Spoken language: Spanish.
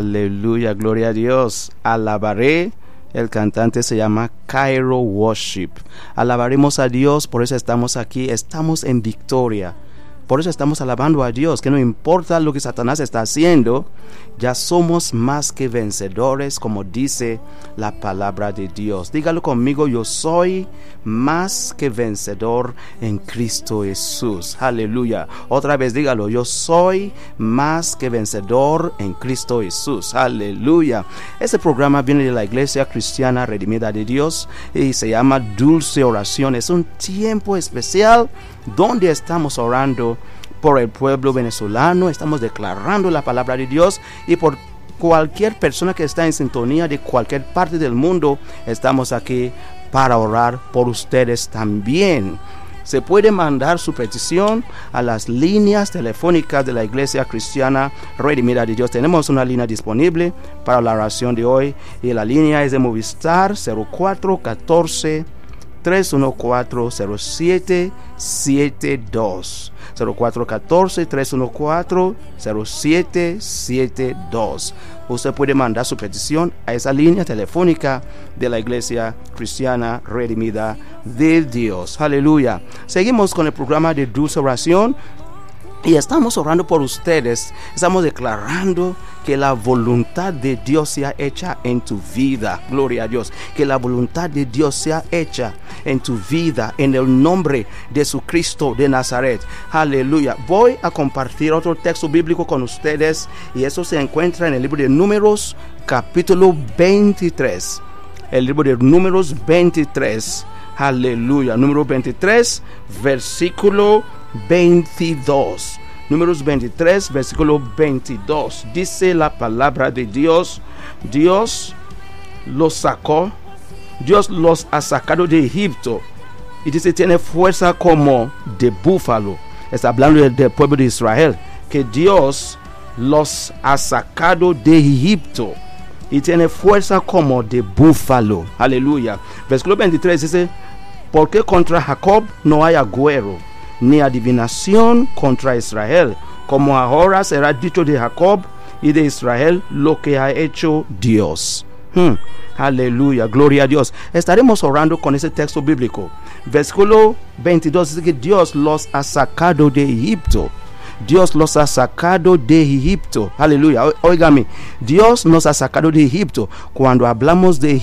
Aleluya, gloria a Dios. Alabaré. El cantante se llama Cairo Worship. Alabaremos a Dios, por eso estamos aquí, estamos en victoria. Por eso estamos alabando a Dios, que no importa lo que Satanás está haciendo, ya somos más que vencedores, como dice la palabra de Dios. Dígalo conmigo, yo soy más que vencedor en Cristo Jesús. Aleluya. Otra vez dígalo, yo soy más que vencedor en Cristo Jesús. Aleluya. Este programa viene de la Iglesia Cristiana Redimida de Dios y se llama Dulce Oración. Es un tiempo especial donde estamos orando por el pueblo venezolano, estamos declarando la palabra de Dios, y por cualquier persona que está en sintonía de cualquier parte del mundo, estamos aquí para orar por ustedes también. Se puede mandar su petición a las líneas telefónicas de la Iglesia Cristiana Redimida de Dios. Tenemos una línea disponible para la oración de hoy, y la línea es de Movistar 0414 314-0772 0414-314-0772. Usted puede mandar su petición a esa línea telefónica de la Iglesia Cristiana Redimida de Dios. Aleluya. Seguimos con el programa de Dulce Oración y estamos orando por ustedes. Estamos declarando que la voluntad de Dios sea hecha en tu vida. Gloria a Dios. Que la voluntad de Dios sea hecha en tu vida, en el nombre de Jesucristo de Nazaret. Aleluya. Voy a compartir otro texto bíblico con ustedes, y eso se encuentra en el libro de Números, capítulo 23. El libro de Números 23. Aleluya. Número 23, versículo 22. Números 23, versículo 22. Dice la palabra de Dios: Dios los sacó, Dios los ha sacado de Egipto, y dice tiene fuerza como de búfalo. Está hablando del pueblo de Israel, que Dios los ha sacado de Egipto y tiene fuerza como de búfalo. Aleluya. Versículo 23 dice: porque contra Jacob no hay agüero, ni adivinación contra Israel, como ahora será dicho de Jacob y de Israel lo que ha hecho Dios. Aleluya, gloria a Dios. Estaremos orando con ese texto bíblico. Versículo 22 dice que Dios los ha sacado de Egipto. Dios los ha sacado de Egipto. Aleluya. Óigame, Dios nos ha sacado de Egipto. Cuando hablamos de